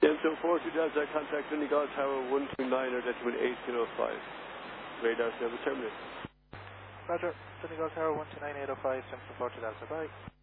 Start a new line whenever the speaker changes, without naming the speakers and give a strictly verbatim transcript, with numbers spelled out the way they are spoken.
Central four two Delta, contact Donegal Tower one two nine or decimal eight zero five. Radar service terminated.
Roger, Donegal Tower one two nine eight oh five, Central four two Delta, bye.